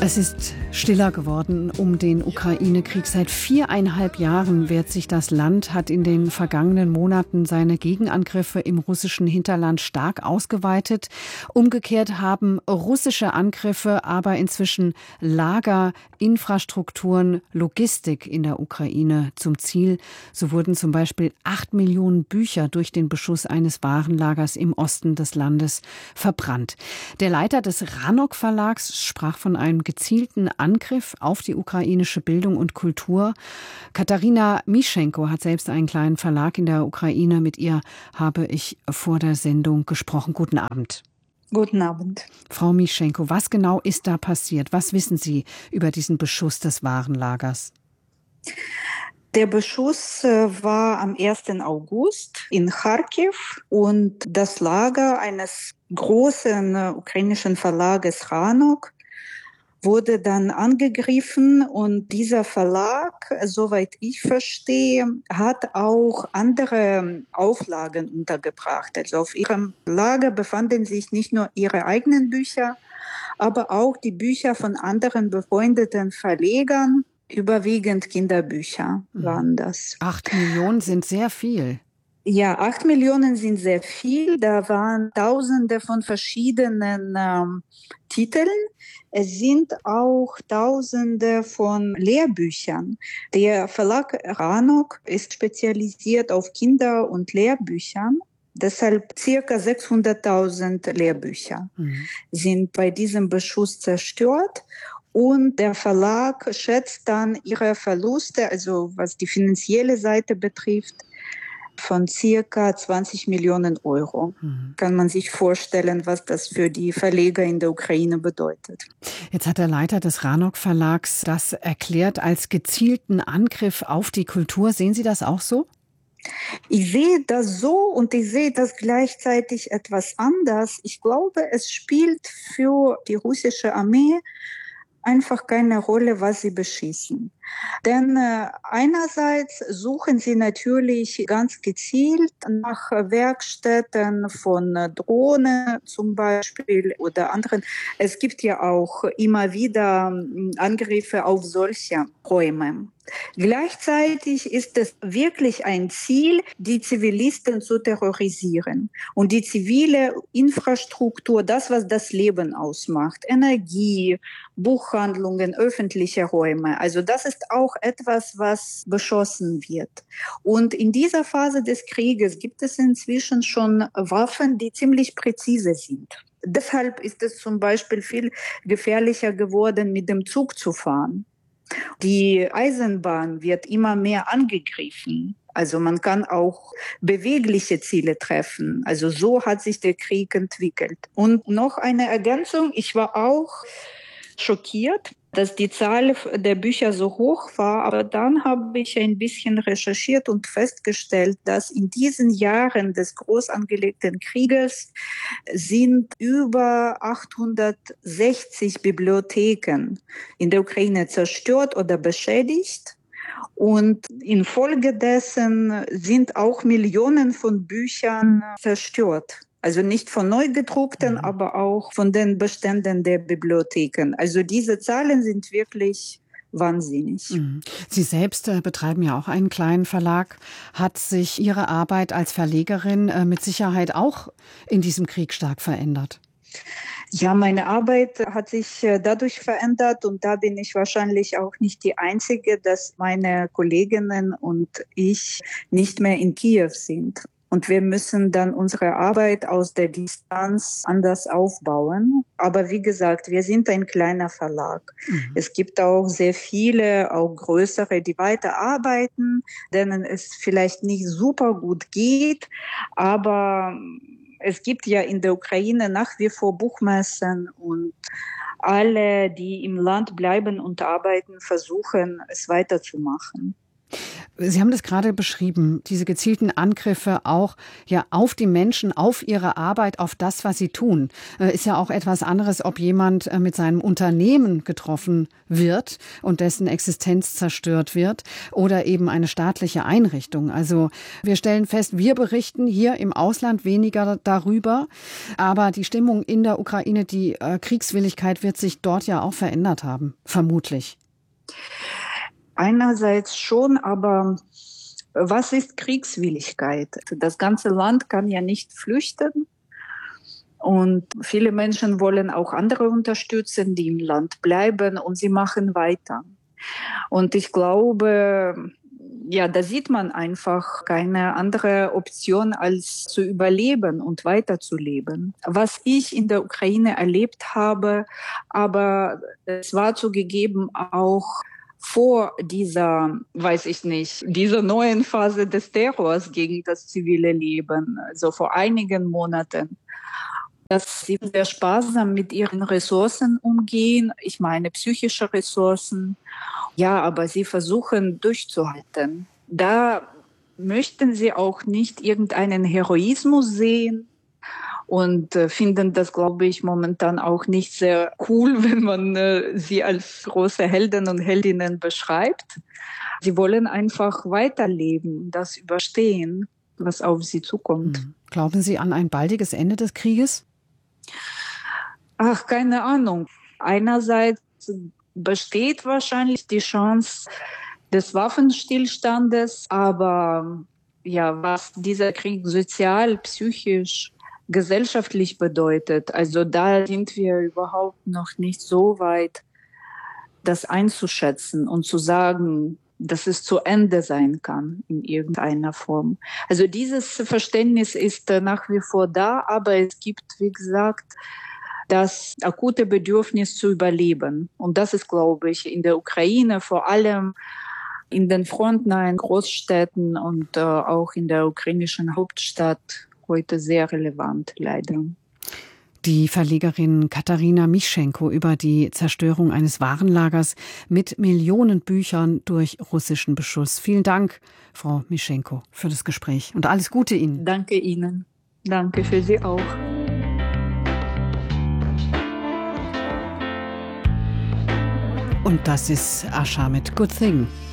Es ist stiller geworden um den Ukraine-Krieg. Seit 4,5 Jahren wehrt sich das Land, hat in den vergangenen Monaten seine Gegenangriffe im russischen Hinterland stark ausgeweitet. Umgekehrt haben russische Angriffe aber inzwischen Lager, Infrastrukturen, Logistik in der Ukraine zum Ziel. So wurden zum Beispiel 8 Millionen Bücher durch den Beschuss eines Warenlagers im Osten des Landes verbrannt. Der Leiter des Ranok Verlags sprach von einem gezielten Angriff auf die ukrainische Bildung und Kultur. Katharina Mischenko hat selbst einen kleinen Verlag in der Ukraine. Mit ihr habe ich vor der Sendung gesprochen. Guten Abend. Guten Abend. Frau Mischenko, was genau ist da passiert? Was wissen Sie über diesen Beschuss des Warenlagers? Der Beschuss war am 1. August in Charkiw und das Lager eines großen ukrainischen Verlages Ranok wurde dann angegriffen und dieser Verlag, soweit ich verstehe, hat auch andere Auflagen untergebracht. Also auf ihrem Lager befanden sich nicht nur ihre eigenen Bücher, aber auch die Bücher von anderen befreundeten Verlegern. Überwiegend Kinderbücher waren das. 8 Millionen sind sehr viel. Ja, 8 Millionen sind sehr viel. Da waren Tausende von verschiedenen Titeln. Es sind auch Tausende von Lehrbüchern. Der Verlag Ranok ist spezialisiert auf Kinder- und Lehrbüchern. Deshalb circa 600.000 Lehrbücher sind bei diesem Beschuss zerstört. Und der Verlag schätzt dann ihre Verluste, also was die finanzielle Seite betrifft, von circa 20 Millionen Euro. Kann man sich vorstellen, was das für die Verleger in der Ukraine bedeutet. Jetzt hat der Leiter des Ranok Verlags das erklärt als gezielten Angriff auf die Kultur. Sehen Sie das auch so? Ich sehe das so und ich sehe das gleichzeitig etwas anders. Ich glaube, es spielt für die russische Armee einfach keine Rolle, was sie beschießen. Denn einerseits suchen sie natürlich ganz gezielt nach Werkstätten von Drohnen zum Beispiel oder anderen. Es gibt ja auch immer wieder Angriffe auf solche Räume. Gleichzeitig ist es wirklich ein Ziel, die Zivilisten zu terrorisieren und die zivile Infrastruktur, das, was das Leben ausmacht, Energie, Buchhandlungen, öffentliche Räume. Also das ist auch etwas, was beschossen wird. Und in dieser Phase des Krieges gibt es inzwischen schon Waffen, die ziemlich präzise sind. Deshalb ist es zum Beispiel viel gefährlicher geworden, mit dem Zug zu fahren. Die Eisenbahn wird immer mehr angegriffen. Also man kann auch bewegliche Ziele treffen. Also so hat sich der Krieg entwickelt. Und noch eine Ergänzung. Ich war auch schockiert, dass die Zahl der Bücher so hoch war. Aber dann habe ich ein bisschen recherchiert und festgestellt, dass in diesen Jahren des groß angelegten Krieges sind über 860 Bibliotheken in der Ukraine zerstört oder beschädigt. Und infolgedessen sind auch Millionen von Büchern zerstört. Also nicht von neu gedruckten, aber auch von den Beständen der Bibliotheken. Also diese Zahlen sind wirklich wahnsinnig. Sie selbst betreiben ja auch einen kleinen Verlag. Hat sich Ihre Arbeit als Verlegerin mit Sicherheit auch in diesem Krieg stark verändert? Ja, meine Arbeit hat sich dadurch verändert und da bin ich wahrscheinlich auch nicht die Einzige, dass meine Kolleginnen und ich nicht mehr in Kiew sind. Und wir müssen dann unsere Arbeit aus der Distanz anders aufbauen. Aber wie gesagt, wir sind ein kleiner Verlag. Es gibt auch sehr viele, auch größere, die weiterarbeiten, denen es vielleicht nicht super gut geht. Aber es gibt ja in der Ukraine nach wie vor Buchmessen und alle, die im Land bleiben und arbeiten, versuchen, es weiterzumachen. Sie haben das gerade beschrieben, diese gezielten Angriffe auch ja auf die Menschen, auf ihre Arbeit, auf das, was sie tun. Ist ja auch etwas anderes, ob jemand mit seinem Unternehmen getroffen wird und dessen Existenz zerstört wird oder eben eine staatliche Einrichtung. Also wir stellen fest, wir berichten hier im Ausland weniger darüber, aber die Stimmung in der Ukraine, die Kriegswilligkeit wird sich dort ja auch verändert haben, vermutlich. Einerseits schon, aber was ist Kriegswilligkeit? Das ganze Land kann ja nicht flüchten. Und viele Menschen wollen auch andere unterstützen, die im Land bleiben, und sie machen weiter. Und ich glaube, ja, da sieht man einfach keine andere Option, als zu überleben und weiterzuleben. Was ich in der Ukraine erlebt habe, aber es war zugegeben auch vor dieser, weiß ich nicht, dieser neuen Phase des Terrors gegen das zivile Leben, also vor einigen Monaten, dass sie sehr sparsam mit ihren Ressourcen umgehen. Ich meine psychische Ressourcen. Ja, aber sie versuchen durchzuhalten. Da möchten sie auch nicht irgendeinen Heroismus sehen und finden das, glaube ich, momentan auch nicht sehr cool, wenn man sie als große Helden und Heldinnen beschreibt. Sie wollen einfach weiterleben, das überstehen, was auf sie zukommt. Glauben Sie an ein baldiges Ende des Krieges? Ach, keine Ahnung. Einerseits besteht wahrscheinlich die Chance des Waffenstillstandes, aber ja, was dieser Krieg sozial, psychisch, gesellschaftlich bedeutet, also da sind wir überhaupt noch nicht so weit, das einzuschätzen und zu sagen, dass es zu Ende sein kann in irgendeiner Form. Also dieses Verständnis ist nach wie vor da, aber es gibt, wie gesagt, das akute Bedürfnis zu überleben. Und das ist, glaube ich, in der Ukraine, vor allem in den frontnahen Großstädten und auch in der ukrainischen Hauptstadt heute sehr relevant, leider. Die Verlegerin Katharina Mischenko über die Zerstörung eines Warenlagers mit Millionen Büchern durch russischen Beschuss. Vielen Dank, Frau Mischenko, für das Gespräch und alles Gute Ihnen. Danke Ihnen. Danke für Sie auch. Und das ist Asha mit Good Thing.